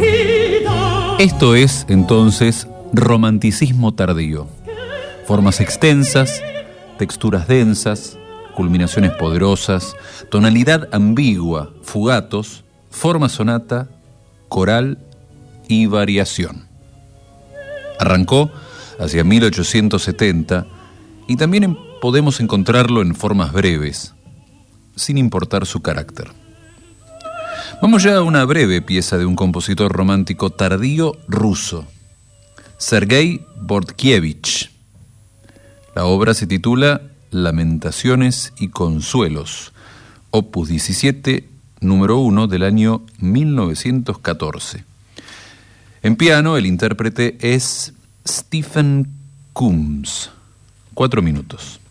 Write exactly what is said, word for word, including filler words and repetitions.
Esto es, entonces, romanticismo tardío. Formas extensas, texturas densas, culminaciones poderosas, tonalidad ambigua, fugatos, forma sonata, coral y variación. Arrancó hacia mil ochocientos setenta y también podemos encontrarlo en formas breves, sin importar su carácter. Vamos ya a una breve pieza de un compositor romántico tardío ruso, Sergei Bortkievich. La obra se titula Lamentaciones y Consuelos, opus diecisiete, número uno del año mil novecientos catorce. En piano el intérprete es Stephen Coombs. Cuatro minutos.